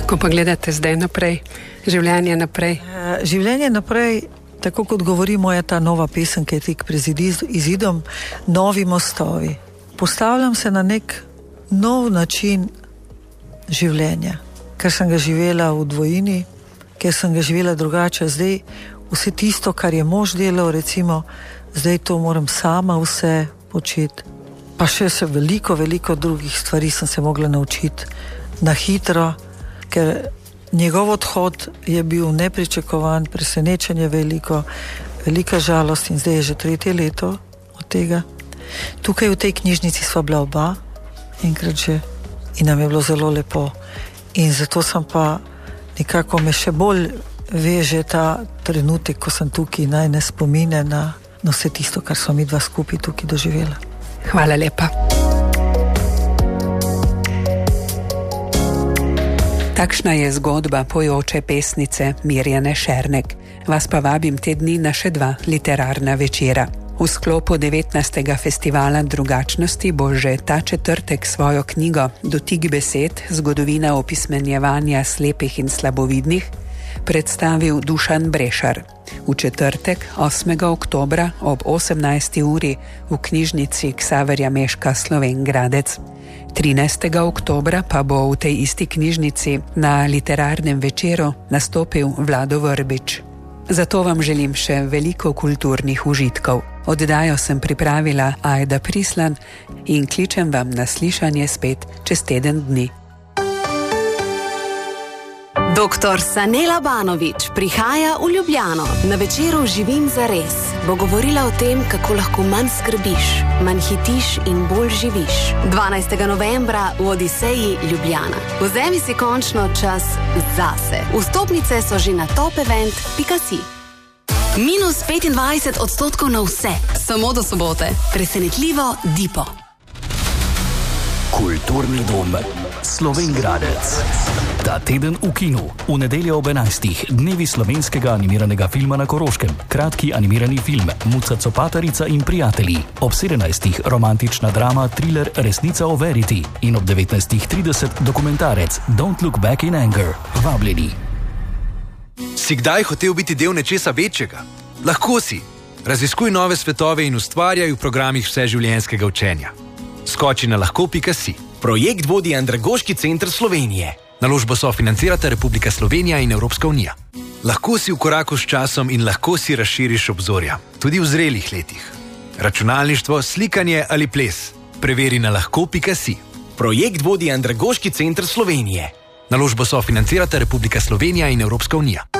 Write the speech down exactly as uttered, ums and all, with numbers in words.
Kako pa gledate zdaj naprej, življenje naprej? E, življenje naprej, tako kot govorimo, je ta nova pesem, ki je tik pred izidom, Novi mostovi. Postavljam se na nek nov način življenja, ker sem ga živela v dvojini, ker sem ga živela drugače. Zdaj vse tisto, kar je mož delal, recimo, zdaj to moram sama vse početi. Pa še se veliko, veliko drugih stvari sem se mogla naučiti na hitro, ker njegov odhod je bil nepričakovan, presenečenje veliko, velika žalost in zdaj je že tretje leto od tega. Tukaj v tej knjižnici sva bila oba, enkrat že, in nam je bilo zelo lepo. In zato sem pa nekako me še bolj veže ta trenutek, ko sem tukaj, naj ne spomine na, na vse tisto, kar smo mi dva skupaj tukaj doživela. Hvala lepa. Takšna je zgodba pojoče pesnice Mirjane Šernek. Vas pa vabim te dni na še dva literarna večera. V sklopu devetnajstega festivala drugačnosti bo že ta četrtek svojo knjigo Dotik besed, zgodovina opismenjevanja slepih in slabovidnih predstavil Dušan Brešar. V četrtek, osmega oktobra ob osemnajsti uri v knjižnici Ksaverja Meška Slovenj Gradec. trinajstega oktobra pa bo v tej isti knjižnici na literarnem večeru nastopil Vlado Vrbič. Zato vam želim še veliko kulturnih užitkov. Oddajo sem pripravila Ajda Prislan in kličem vam na slišanje spet čez teden dni. Doktor Sanela Banović prihaja v Ljubljano. Na večeru Živim zares bo govorila o tem, kako lahko manj skrbiš, manj hitiš in bolj živiš. dvanajstega novembra v Odiseji Ljubljana. Vzemi si končno čas zase. Vstopnice so že na topevent pika si. Minus petindvajset odstotkov na vse, samo do sobote. Presenetljivo Dipo. Kulturni dom Slovenj Gradec. Ta teden v kinu. V nedeljo ob enajstih dnevi slovenskega animiranega filma na Koroškem. Kratki animirani film Muca Copatarica in prijatelji. Ob sedemnajstih romantična drama, thriller Resnica o Verity. In ob devetnajstih trideset dokumentarec Don't Look Back in Anger. Vabljeni. Si kdaj hotel biti del nečesa večjega? Lahko si. Raziskuj nove svetove in ustvarjaj v programih vseživljenjskega učenja. Skoči na lahko pika si. Projekt vodi Andragoški center Slovenije. Naložbo sofinancirata Republika Slovenija in Evropska unija. Lahko si v koraku s časom in lahko si razširiš obzorja, tudi v zrelih letih. Računalništvo, slikanje ali ples. Preveri na lahko pika si. Projekt vodi Andragoški center Slovenije. Naložbo sofinancirata Republika Slovenija in Evropska unija.